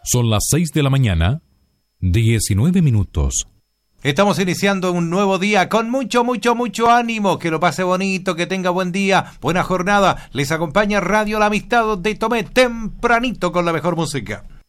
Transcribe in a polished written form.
Son las 6 de la mañana, 19 minutos. Estamos iniciando un nuevo día con mucho ánimo. Que lo pase bonito, que tenga buen día, buena jornada. Les acompaña Radio La Amistad de Tomé tempranito con la mejor música.